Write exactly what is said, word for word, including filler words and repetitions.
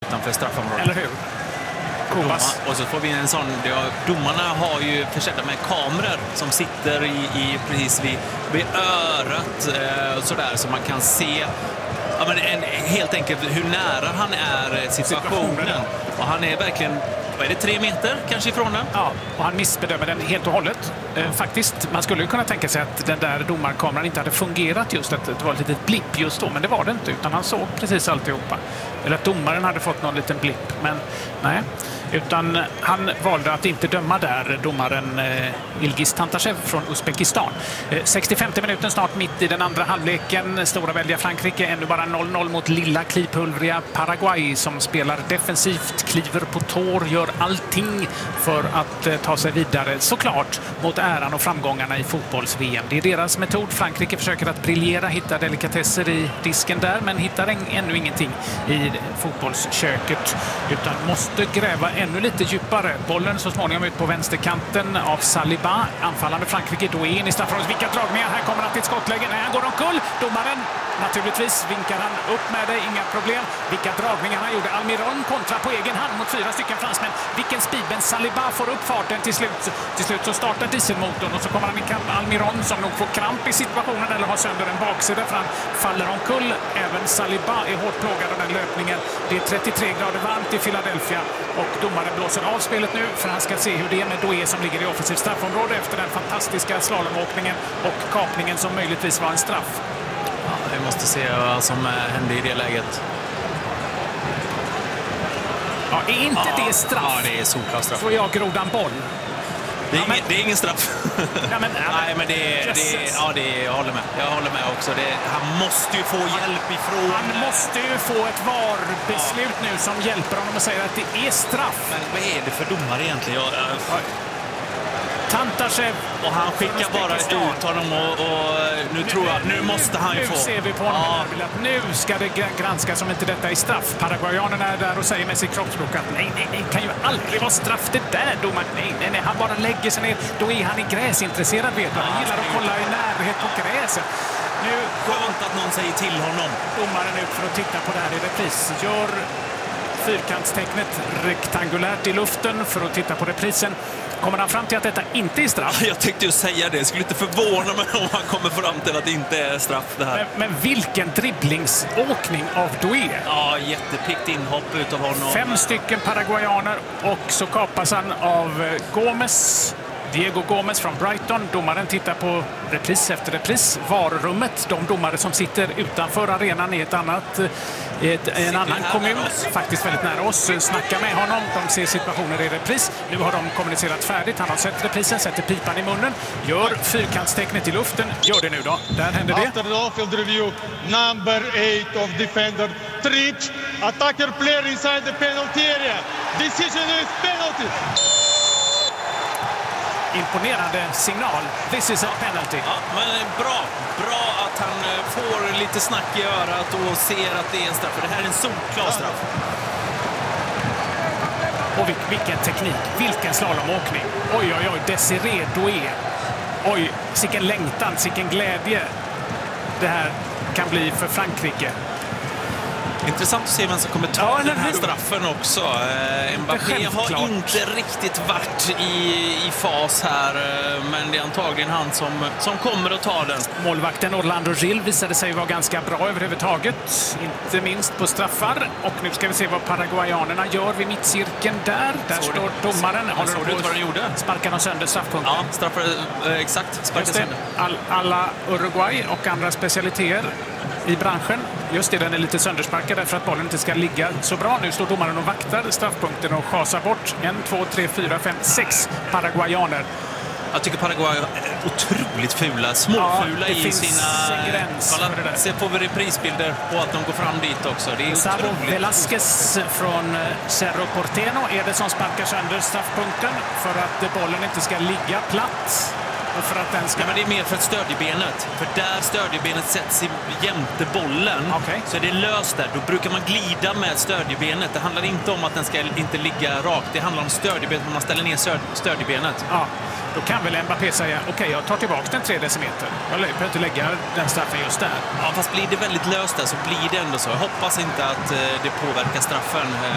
utanför straffområdet. Eller hur? Domar, och så får vi en sån, ja, domarna har ju försedda med kameror som sitter i, i precis vid, vid örat eh, och sådär, så man kan se ja, men en, helt enkelt hur nära han är situationen. situationen. Och han är verkligen, vad är det, tre meter kanske ifrån den? Ja, och han missbedömer den helt och hållet. Eh, faktiskt, man skulle ju kunna tänka sig att den där domarkameran inte hade fungerat just, att det var ett litet blipp just då, men det var det inte, utan han såg precis alltihopa. Eller att domaren hade fått någon liten blipp, men nej. Utan han valde att inte döma där, domaren eh, Ilgiz Tantashev från Uzbekistan. Eh, sextiofemte minuten snart mitt i den andra halvleken. Stora välja Frankrike, ännu bara noll noll mot lilla klipulvriga Paraguay som spelar defensivt, kliver på tår, gör allting för att eh, ta sig vidare, såklart, mot äran och framgångarna i fotbolls-V M. Det är deras metod. Frankrike försöker att briljera, hitta delikatesser i disken där, men hittar en, ännu ingenting i fotbollsköket, utan måste gräva ännu lite djupare. Bollen så småningom ut på vänsterkanten av Saliba. Anfallande Frankrike då in i straffområdet. Vilka dragningar! Här kommer han till ett skottläge. Nej, han går omkull. Domaren, naturligtvis, vinkar han upp med det. Inga problem. Vilka dragningar han gjorde. Almiron kontra på egen hand mot fyra stycken fransmän. Vilken speed. Men Saliba får upp farten till slut. Till slut så startar dieselmotorn och så kommer han i kamp. Almiron som nog får kramp i situationen eller har sönder en baksida för han faller omkull. Även Saliba är hårt plågad av den löpningen. Det är trettiotre grader varmt i Philadelphia och domaren blåser av spelet nu för han ska se hur det är med Doué som ligger i offensivt straffområde efter den fantastiska slalomåkningen och kapningen som möjligtvis var en straff. Ja, vi måste se vad som hände i det läget. Ja, är inte ja, det straff? Ja, det är solklar straff. Får jag grodan boll? Det är, ja, men... ingen, det är ingen straff. ja, men, ja, Nej, men det är... Det är ja, det är, jag håller med. Jag håller med också. Det är, han måste ju få hjälp ifrån... Han måste ju få ett VAR-beslut ja. nu som hjälper honom och säger att det är straff. Men vad är det för domare egentligen? Jag, jag... Tantashev. Och han skickar bara ut honom och, och nu tror jag, nu måste han ju nu få. Nu ser vi på honom ja. att nu ska det granskas om inte detta är straff. Paraguayanerna är där och säger med sitt kroppsspråk att nej, nej, nej, kan ju aldrig vara straff det där, domaren. Nej, nej, nej, han bara lägger sig ner. Då är han i gräsintresserad, vet du. Han gillar att kolla i närhet på gräset. Nu skönt att någon säger till honom. Domaren ut för att titta på det här i repris. Gör fyrkantstecknet rektangulärt i luften för att titta på reprisen. Kommer han fram till att detta inte är straff? Jag tänkte ju säga det. Jag skulle inte förvåna mig om han kommer fram till att det inte är straff det här. Men, men vilken dribblingsåkning av Doué. Ja, jättepickt inhopp utav honom. Fem stycken paraguayaner och så kapas han av Gomes. Diego Gomes från Brighton. Domaren tittar på repris efter repris. Varummet, de domare som sitter utanför arenan i ett annat, i ett, en annan kommun, faktiskt väldigt nära oss, snackar med honom. De ser situationer i repris. Nu har de kommunicerat färdigt. Han har sett reprisen, sätter pipan i munnen, gör fyrkantstecknet i luften. Gör det nu då. Där händer det. After the off-field review, number eight of defender tripped attacker player inside the penalty area. Decision is penalty. Imponerande signal. This is a penalty. Ja, men bra. Bra att han får lite snack i örat och ser att det är en straff. För det här är en solklar straff. Och vilken teknik. Vilken slalomåkning. Oj, oj, oj. Desiree Doué. Oj, sicken längtan, sicken glädje det här kan bli för Frankrike. Intressant att se vem som kommer ta ja, den här straffen också. Eh, Mbappé har inte riktigt varit i, i fas här, men det är antagligen han som, som kommer att ta den. Målvakten Orlando Gil visade sig vara ganska bra överhuvudtaget, inte minst på straffar. Och nu ska vi se vad paraguayanerna gör vid mittcirkeln där. Där så står det. Domaren. Håller du på vad de gjorde? Sparkar de sönder straffpunkten. Ja, straffar, eh, exakt. Sparkar sönder. All, alla Uruguay och andra specialiteter i branschen. Just det, den är lite söndersparkad därför att bollen inte ska ligga så bra. Nu står domaren och vaktar straffpunkten och chasar bort en, två, tre, fyra, fem, sex paraguayaner. Jag tycker Paraguay är otroligt fula, småfula ja, i sina... Gräns Alla, se på reprisbilder på att de går fram dit också. Det är Saro otroligt. Velasquez från Cerro Porteño är det som sparkar sönder straffpunkten för att bollen inte ska ligga platt. Och för att den ska... Ja, men det är mer för stödjebenet. För där stödjebenet sätts i jämte bollen okay. så är det löst där. Då brukar man glida med stödjebenet. Det handlar inte om att den ska inte ligga rakt. Det handlar om stödjebenet när man ställer ner stödjebenet. Ja, då kan väl Mbappé säga okej, okay, jag tar tillbaka den tre decimeter. Jag behöver inte lägga den straffen just där. Ja, fast blir det väldigt löst där så blir det ändå så. Jag hoppas inte att det påverkar straffen.